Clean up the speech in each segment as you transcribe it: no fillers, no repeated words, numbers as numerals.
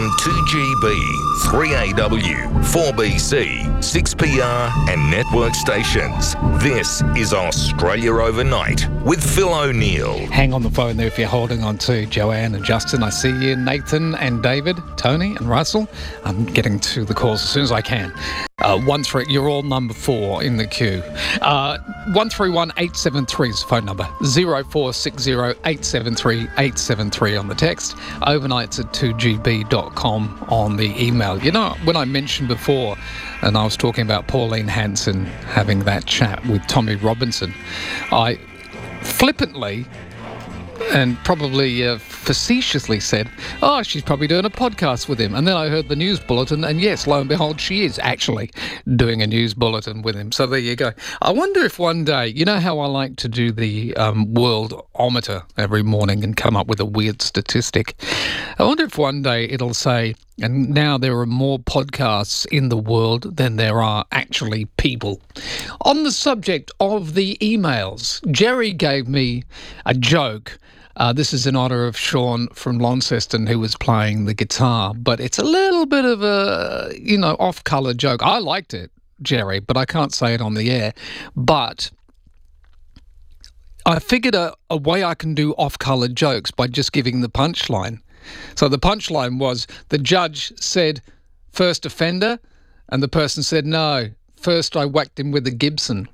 on 2GB, 3AW, 4BC, 6PR and network stations. This is Australia Overnight with Phil O'Neill. Hang on the phone there if you're holding on to Joanne and Justin. I see you, Nathan and David, Tony and Russell. I'm getting to the calls as soon as I can. 13, you're all number 4 in the queue. 131873 is the phone number. 0460 873 873 on the text. Overnights at 2gb.com on the email. You know, when I mentioned before, and I was talking about Pauline Hanson having that chat with Tommy Robinson, I flippantly and probably facetiously said, oh, she's probably doing a podcast with him. And then I heard the news bulletin, and yes, lo and behold, she is actually doing a news bulletin with him. So there you go. I wonder if one day, you know how I like to do the worldometer every morning and come up with a weird statistic? I wonder if one day it'll say, and now there are more podcasts in the world than there are actually people. On the subject of the emails, Jerry gave me a joke. This is in honour of Sean from Launceston, who was playing the guitar, but it's a little bit of a, off-colour joke. I liked it, Jerry, but I can't say it on the air. But I figured a way I can do off-colour jokes by just giving the punchline. So the punchline was, the judge said, first offender, and the person said, no, first I whacked him with a Gibson.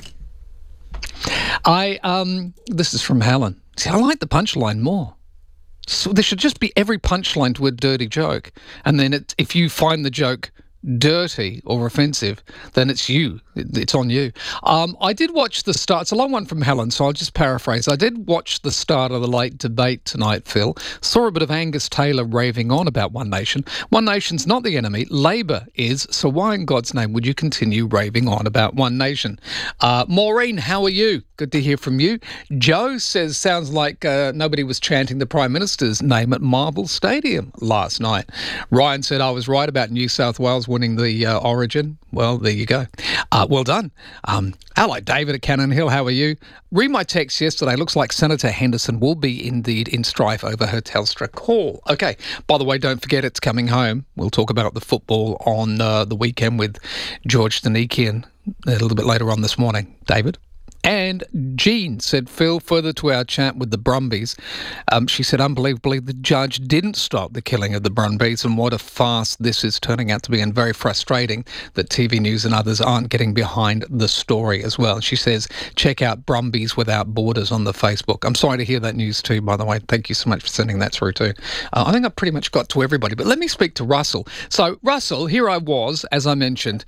This is from Helen. See, I like the punchline more. So there should just be every punchline to a dirty joke. And then if you find the joke dirty or offensive, then it's you. It's on you. I did watch the start. It's a long one from Helen, so I'll just paraphrase. I did watch the start of the late debate tonight, Phil. Saw a bit of Angus Taylor raving on about One Nation. One Nation's not the enemy. Labor is. So why in God's name would you continue raving on about One Nation? Maureen, how are you? Good to hear from you. Joe says, sounds like nobody was chanting the Prime Minister's name at Marvel Stadium last night. Ryan said, I was right about New South Wales winning the Origin. Well, there you go. Well done. Hello, David at Cannon Hill. How are you? Read my text yesterday. Looks like Senator Henderson will be indeed in strife over her Telstra call. Okay. By the way, don't forget it's coming home. We'll talk about the football on the weekend with George Stanikian a little bit later on this morning. David? And Jean said, Phil, further to our chat with the Brumbies, she said, unbelievably, the judge didn't stop the killing of the Brumbies, and what a farce this is turning out to be, and very frustrating that TV News and others aren't getting behind the story as well. She says, check out Brumbies Without Borders on the Facebook. I'm sorry to hear that news too, by the way. Thank you so much for sending that through too. I think I pretty much got to everybody, but let me speak to Russell. So, Russell, here I was, as I mentioned,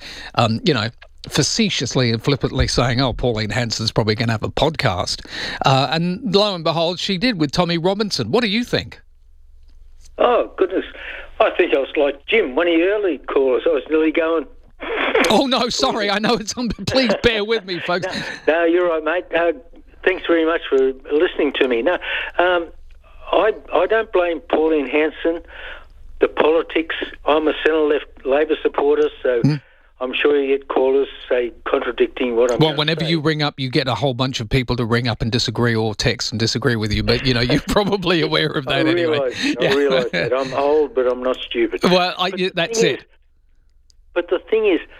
facetiously and flippantly saying, oh, Pauline Hanson's probably going to have a podcast. And lo and behold, she did with Tommy Robinson. What do you think? Oh, goodness. I think I was like Jim, one of the early callers. I was nearly going... Oh, no, sorry. I know it's on... Please bear with me, folks. No, you're right, mate. Thanks very much for listening to me. No, I don't blame Pauline Hanson, the politics. I'm a centre-left Labor supporter, so... I'm sure you get callers, say, contradicting what I'm saying. Well, whenever you ring up, you get a whole bunch of people to ring up and disagree or text and disagree with you. But, you're probably aware of that anyway. I realise that. I'm old, but I'm not stupid. Well, that's it. But the thing is,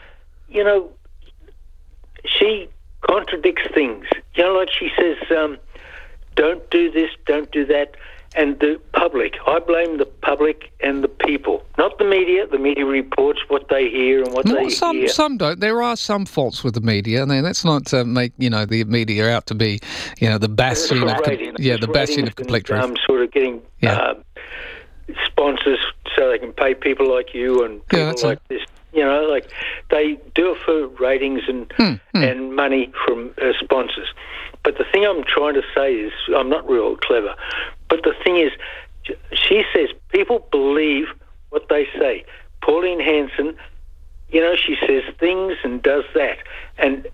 she contradicts things. Like she says, don't do this, don't do that. And the public, I blame the public and the people, not the media. The media reports what they hear and what they hear. Some don't. There are some faults with the media, and let's not make the media out to be, the bastion of the bastion of complete truth. Sort of getting sponsors so they can pay people like you and people like this. Like they do it for ratings and money from sponsors. But the thing I'm trying to say is, I'm not real clever, but the thing is, she says people believe what they say. Pauline Hanson, she says things and does that. And